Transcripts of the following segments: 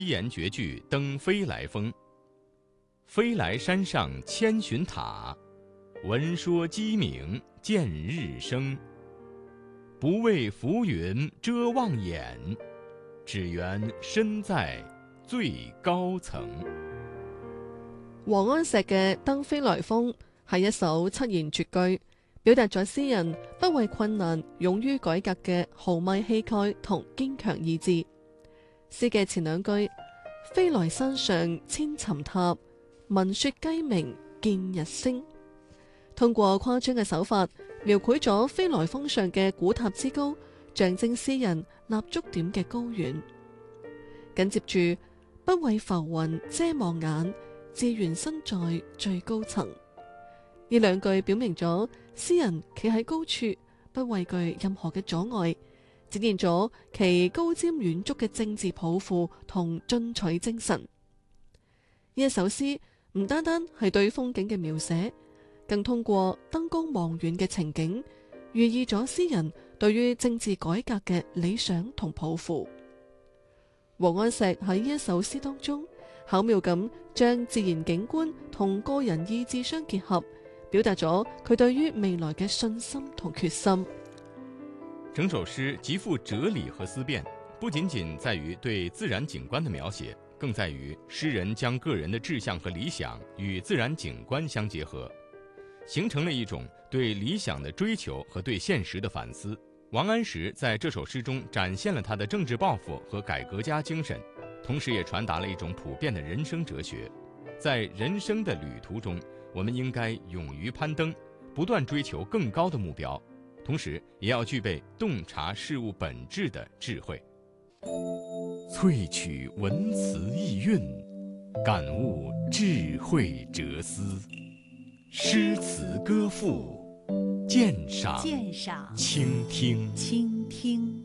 言绝句登飞来峰。飞来山上千寻塔，闻说鸡鸣见日升。不为浮云遮望眼，只缘身在最高層。 王安石嘅《登飛來峰》係一首七言絕句，表達咗詩人不畏困難、勇於改革嘅豪邁氣概同堅強意志。詩嘅前兩句：飛來山上千尋塔，聞說雞鳴見日升，通過誇張嘅手法描繪咗飛來峰上嘅古塔之高，象徵詩人立足點嘅高遠。緊接住不畏浮雲遮望眼，自緣身在最高層。呢兩句表明咗詩人企喺高處，不畏懼任何嘅阻礙，展現咗其高瞻遠矚嘅政治抱負同進取精神。呢一首詩唔單單係對風景嘅描寫，更通過登高望遠嘅情景，寓意咗詩人對於政治改革嘅理想同抱負。王安石喺呢一首詩當中，巧妙咁將自然景觀同個人意志相結合，表達咗佢對於未來嘅信心同決心。 整首詩極富哲理和思辨，不僅僅在於對自然景觀的描寫，更在於詩人將個人的志向和理想與自然景觀相結合，形成了一種對理想的追求和對現實的反思。王安石在這首詩中展現了他的政治抱負和改革家精神，同時也傳達了一種普遍的人生哲學。在人生的旅途中，我們應該勇於攀登，不斷追求更高的目標，同時也要具備洞察事物本質的智慧。萃取文辭意韻，感悟智慧哲思。詩詞歌賦，鑑賞傾聽。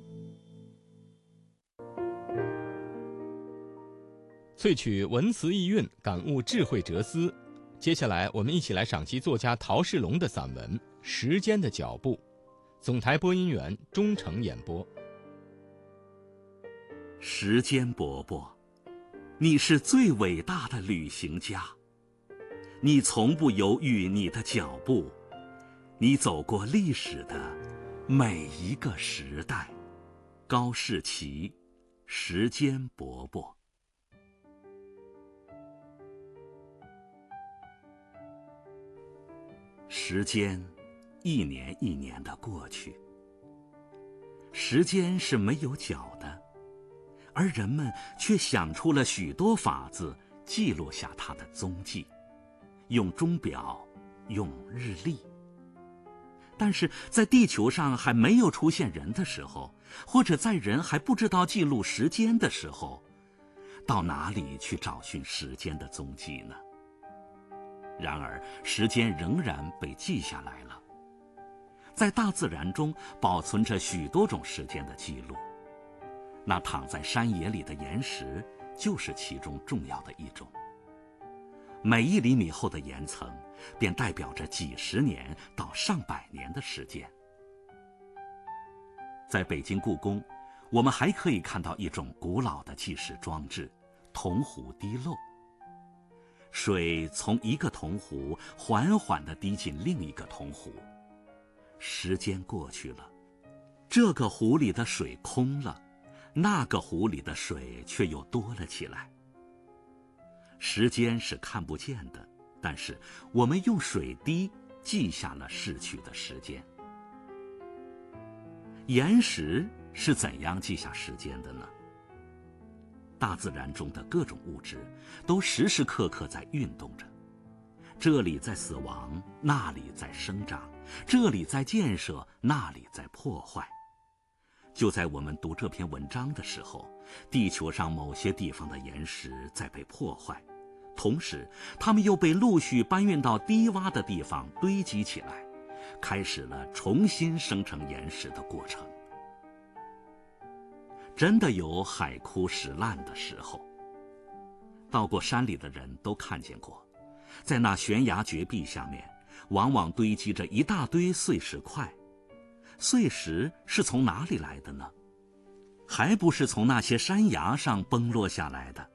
萃取文辭意韻，感悟智慧哲思。接下來我們一起來賞析作家陶世龍的散文《時間的腳步》。總台播音員鍾誠演播。 時間伯伯，你是最偉大的旅行家，你從不猶豫你的腳步，你走過歷史的每一個時代。高士奇，時間伯伯。時間一年一年的過去，時間是沒有腳的，而人們卻想出了許多法子記錄下它的蹤跡，用鐘錶，用日曆。但是在地球上還沒有出現人的時候，或者在人還不知道記錄時間的時候，到哪裡去找尋時間的蹤跡呢？然而時間仍然被記下來了。在大自然中保存着許多種時間的記錄，那躺在山野裡的岩石就是其中重要的一種。每1厘米厚的岩層便代表着幾十年到上百年的時間。在北京故宮，我們還可以看到一種古老的計時裝置——銅壺滴漏。水從一個銅壺緩緩地滴進另一個銅壺，時間過去了，這個壺裡的水空了，那個壺裡的水卻又多了起來。時間是看不見的，但是我們用水滴記下了逝去的時間。岩石是怎樣記下時間的呢？大自然中的各種物質都時時刻刻在運動着，這裡在死亡，那裡在生長，這裡在建設，那裡在破壞。就在我們讀這篇文章的時候，地球上某些地方的岩石在被破壞，同時它們又被陸續搬運到低洼的地方堆積起來，開始了重新生成岩石的過程。真的有海枯石爛的時候，到過山裡的人都看見過，在那懸崖絕壁下面，往往堆積着一大堆碎石塊。碎石是從哪裡來的呢？ 还不是从那些山崖上崩落下来的。